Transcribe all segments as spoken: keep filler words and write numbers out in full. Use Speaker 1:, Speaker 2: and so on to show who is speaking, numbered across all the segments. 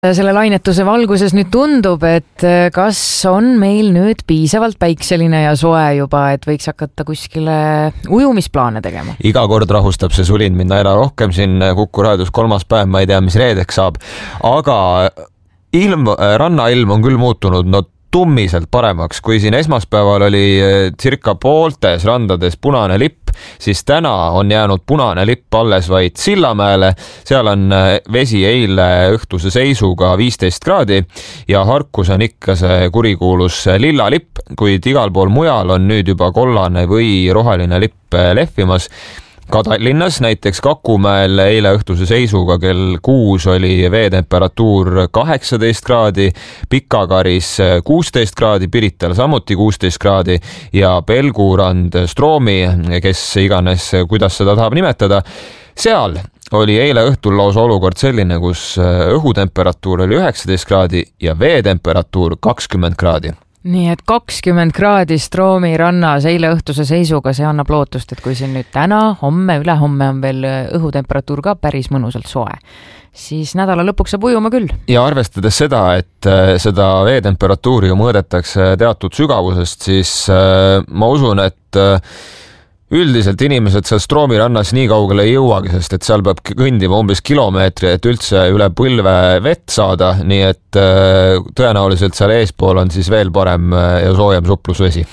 Speaker 1: Selle lainetuse valguses nüüd tundub, et kas on meil nüüd piisavalt päikseline ja soe juba, et võiks hakata kuskile ujumisplaane tegema?
Speaker 2: Iga kord rahustab see sulin minna ära rohkem siin Kuku raadios kolmas päev, ma ei tea, mis reedeks saab. Aga ilm, rannailm on küll muutunud no tummiselt paremaks, kui siin esmaspäeval oli circa pooltes randades punane lipp, siis täna on jäänud punane lipp alles vaid Sillamäele. Seal on vesi eile õhtuse seisuga viisteist kraadi ja Harkus on ikka see kurikuulus lilla lipp, kuid igal pool mujal on nüüd juba kollane või roheline lipp lehvimas. Ka Tallinnas näiteks Kakumäel eile õhtuse seisuga kell kuus oli veetemperatuur kaheksateist kraadi, Pikakaris kuusteist kraadi, Pirital samuti kuusteist kraadi ja Pelgurand, Stroomi, kes iganes, kuidas seda tahab nimetada, seal oli eile õhtul lausa olukord selline, kus õhutemperatuur oli üheksateist kraadi ja veetemperatuur kakskümmend kraadi.
Speaker 1: Nii et kakskümmend kraadi Stroomi rannas eile õhtuse seisuga, see annab lootust, et kui siin nüüd täna, homme, ülehomme on veel õhutemperatuur ka päris mõnusalt soe, siis nädala lõpuks saab ujuma küll.
Speaker 2: Ja arvestades seda, et seda veetemperatuuri ju mõõdetakse teatud sügavusest, siis ma usun, et üldiselt inimesed seal Stroomi rannas nii kaugele ei jõuagi, sest et seal peab kõndima umbes kilomeetri, et üldse üle põlve vett saada, nii et tõenäoliselt seal eespool on siis veel parem ja soojem suplusvesi.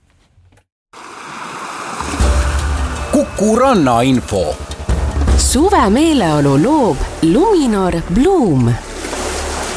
Speaker 3: Kuku ranna info.
Speaker 4: Suve meeleolu loob Luminor Bloom.